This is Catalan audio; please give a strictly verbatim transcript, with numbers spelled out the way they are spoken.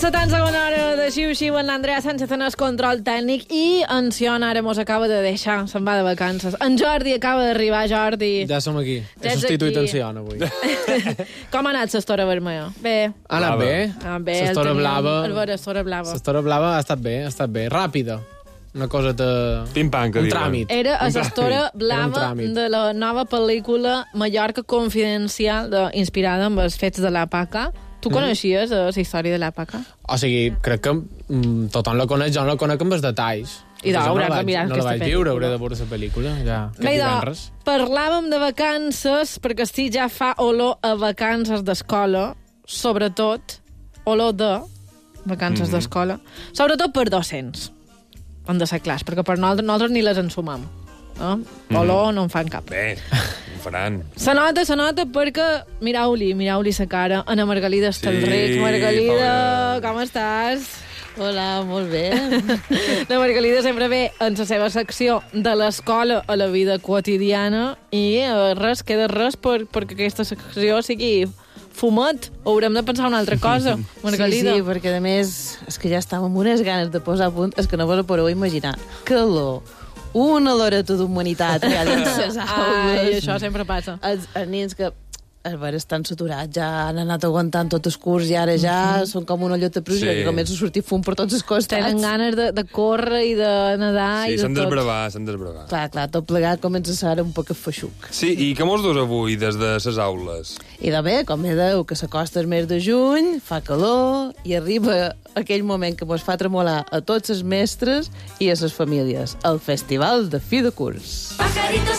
setanta segona hora de xiu-xiu en l'Andrea Sánchez en el control tècnic i en Sion ara mos acaba de deixar, se'n va de vacances. En Jordi acaba d'arribar, Jordi. Ja som aquí. Ja He ets substituït aquí. en Sion avui. Com ha anat l'estora vermella? Bé. Ha anat bé. Ah, bé, L'estora el teníem- blava. el veure, l'estora blava. L'estora blava ha estat bé, ha estat bé. Ràpida. Una cosa de... Pim-pam, que un diuen. tràmit. Era a Un l'estora Era un blava tràmit. de la nova pel·lícula Mallorca Confidencial, de, inspirada en els fets de la Paca. Tu coneixies eh, la història de la Paca? O sigui, crec que mm, tothom la coneix, jo no la conec amb els detalls. I doncs Jo haurem no de vaig, mirar no aquesta la vaig viure, pel·lícula. hauré de veure la pel·lícula. Ja, aquest Bé, divendres. doncs, parlàvem de vacances, perquè estic ja fa olor a vacances d'escola, sobretot olor de vacances mm -hmm. d'escola, sobretot per docents. Han de ser clars, perquè per nosaltres, nosaltres ni les ensumam. No? Olor no en fan cap. Bé, ho faran. Se nota, se nota perquè... Mireu-li, mireu-li sa cara. Ana Margalida Estelric. Sí, Margalida, pobra. com estàs? Hola, molt bé. La Margalida sempre ve en la seva secció de l'escola a la vida quotidiana i eh, res, queda res per, perquè aquesta secció sigui fumet. Haurem de pensar una altra cosa, Margalida. Sí, sí, perquè a més és que ja estàvem amb unes ganes de posar a punt, és que no vos ho podeu imaginar. Calor, una loreto d'humanitat que hi ha dins les Ai, aules. això sempre passa. Els, els nens que a veure, estan saturats, ja han anat aguantant tot el curs i ara ja són com una llota pruja, Sí. que comença a sortir fum per tots els costats. Tenen ganes de, de córrer i de nedar Sí, i de s'han tot. d'esbravar, s'han d'esbravar. Clar, clar, tot plegat comença a ser un poc feixuc. Sí, i què mos dus avui des de les aules? I de bé, com vedeu, que s'acosta el mes de juny, fa calor, i arriba aquell moment que mos fa tremolar a tots els mestres i a les famílies, el Festival de Fi de Curs. Pajaritos